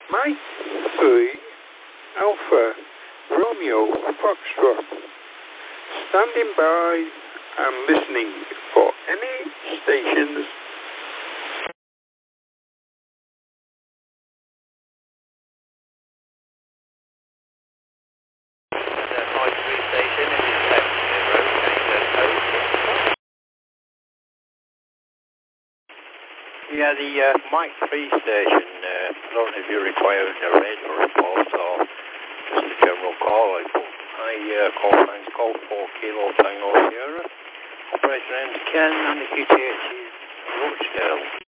Mike 3 Alpha Romeo Foxtrot. Standing by and listening for any stations. Mike 3 station, this is Pepsi Road, Canada. Yeah, the Mike 3 station, I don't know if you're requiring a radio report or just a general call. I call Franks Call 4 Kilo Tango Sierra. Operator name's Ken and the QTH is Rochdale.